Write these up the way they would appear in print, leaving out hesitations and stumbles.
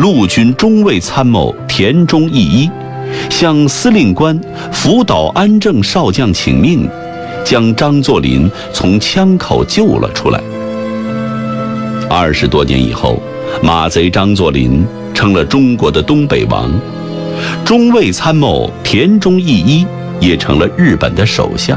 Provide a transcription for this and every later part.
陆军中尉参谋田中义一向司令官福岛安政少将请命，将张作霖从枪口救了出来。20多年以后，马贼张作霖成了中国的东北王，中尉参谋田中义一也成了日本的首相。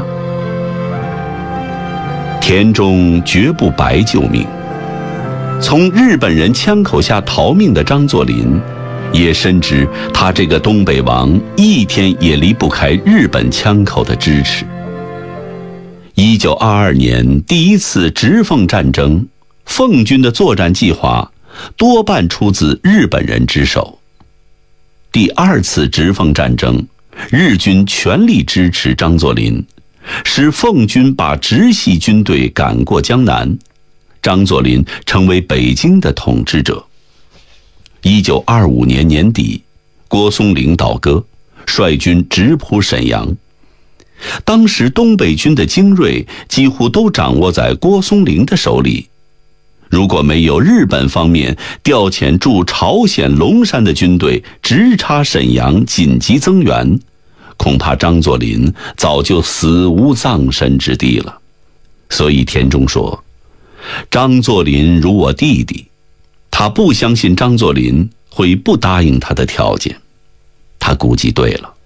田中绝不白救命，从日本人枪口下逃命的张作霖也深知他这个东北王一天也离不开日本枪口的支持。1922年第一次直奉战争，奉军的作战计划多半出自日本人之手。第二次直奉战争，日军全力支持张作霖，使奉军把直系军队赶过江南，张作霖成为北京的统治者。1925年年底，郭松龄倒戈，率军直扑沈阳。当时东北军的精锐几乎都掌握在郭松龄的手里，如果没有日本方面调遣驻朝鲜龙山的军队直插沈阳紧急增援，恐怕张作霖早就死无葬身之地了。所以田中说，张作霖如我弟弟，他不相信张作霖会不答应他的条件。他估计对了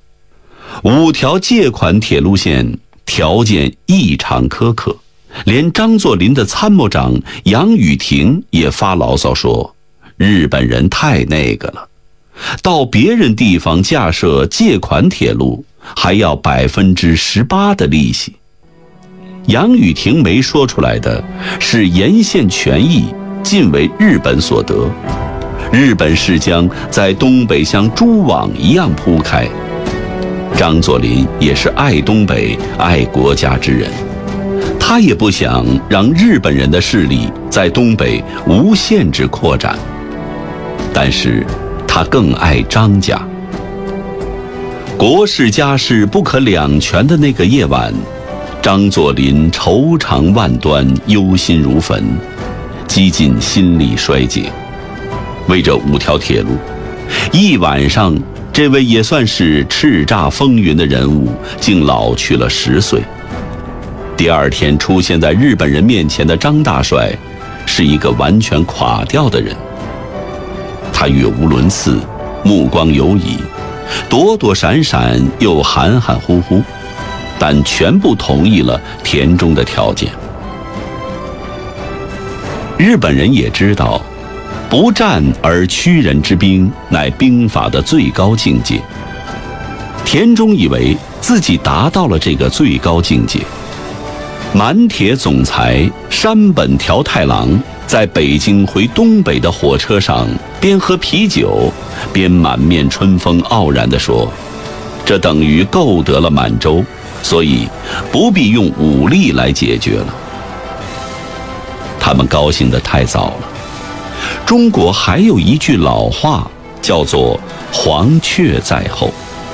，5条借款铁路线条件异常苛刻，连张作霖的参谋长杨宇霆也发牢骚说，日本人太那个了，到别人地方架设借款铁路还要18%的利息。杨宇霆没说出来的是沿线权益尽为日本所得，日本势将在东北像蛛网一样铺开。张作霖也是爱东北爱国家之人，他也不想让日本人的势力在东北无限制扩展，但是他更爱张家。国事家事不可两全的那个夜晚，张作霖愁肠万端，忧心如焚，几近心力衰竭。为这5条铁路，一晚上这位也算是叱咤风云的人物竟老去了10岁。第二天出现在日本人面前的张大帅是一个完全垮掉的人，他语无伦次，目光游移，躲躲闪闪又含含糊糊，但全部同意了田中的条件。日本人也知道，不战而屈人之兵乃兵法的最高境界。田中以为自己达到了这个最高境界。满铁总裁山本条太郎在北京回东北的火车上，边喝啤酒边满面春风傲然地说，这等于购得了满洲，所以不必用武力来解决了。他们高兴得太早了。中国还有一句老话叫做黄雀在后。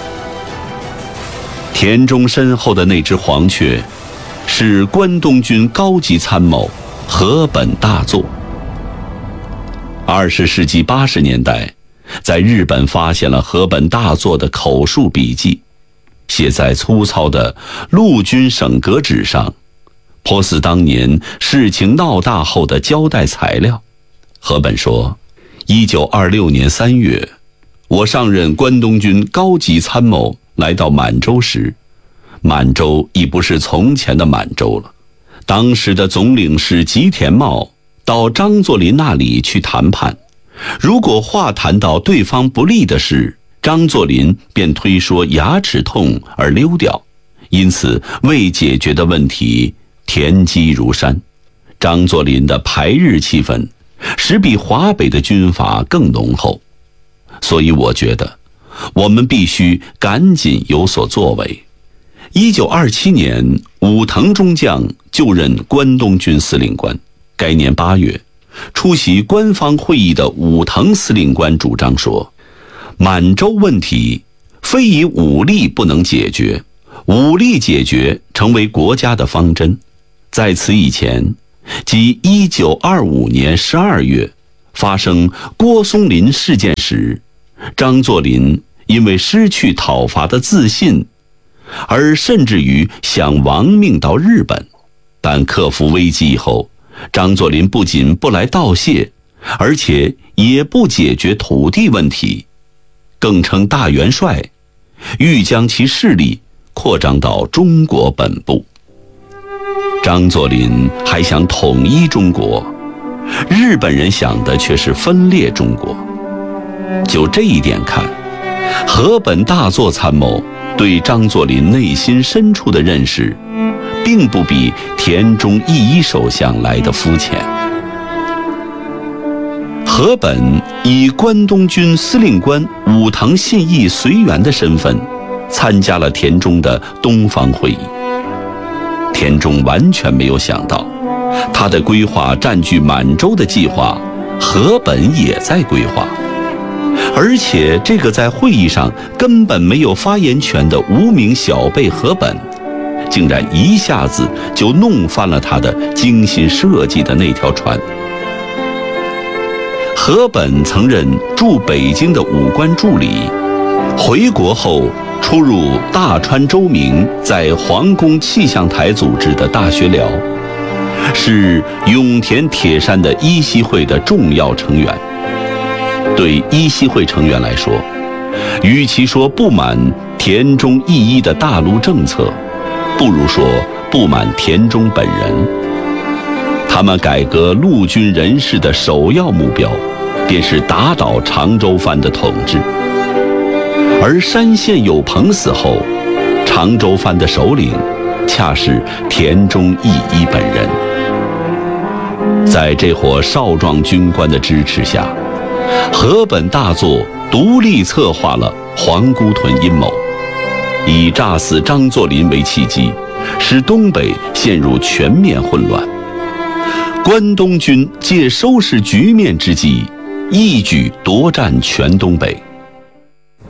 田中身后的那只黄雀是关东军高级参谋河本大作。20世纪80年代，在日本发现了河本大作的口述笔记，写在粗糙的陆军省阁纸上，颇似当年事情闹大后的交代材料。河本说，1926年3月，我上任关东军高级参谋，来到满洲时，满洲已不是从前的满洲了。当时的总领事吉田茂到张作霖那里去谈判，如果话谈到对方不利的事，张作霖便推说牙齿痛而溜掉，因此未解决的问题田积如山。张作霖的排日气氛使比华北的军阀更浓厚，所以我觉得我们必须赶紧有所作为。1927年，武藤中将就任关东军司令官。该年8月，出席官方会议的武藤司令官主张说，满洲问题非以武力不能解决，武力解决成为国家的方针。在此以前，即1925年12月， 发生郭松龄事件时，张作霖因为失去讨伐的自信，而甚至于想亡命到日本。但克服危机以后，张作霖不仅不来道谢，而且也不解决土地问题，更称大元帅，欲将其势力扩张到中国本部。张作霖还想统一中国，日本人想的却是分裂中国。就这一点看，河本大作参谋对张作霖内心深处的认识，并不比田中义一首相来得肤浅。河本以关东军司令官武藤信义随员的身份，参加了田中的东方会议。田中完全没有想到，他的规划占据满洲的计划，河本也在规划。而且这个在会议上根本没有发言权的无名小辈河本，竟然一下子就弄翻了他的精心设计的那条船。河本曾任驻北京的武官助理，回国后出入大川周明在皇宫气象台组织的大学寮，是永田铁山的一系会的重要成员。对一系会成员来说，与其说不满田中义一的大陆政策，不如说不满田中本人。他们改革陆军人事的首要目标，便是打倒长州藩的统治。而山县有朋死后，长州藩的首领恰是田中义一本人。在这伙少壮军官的支持下，河本大作独立策划了皇姑屯阴谋，以炸死张作霖为契机，使东北陷入全面混乱。关东军借收拾局面之机，一举夺占全东北。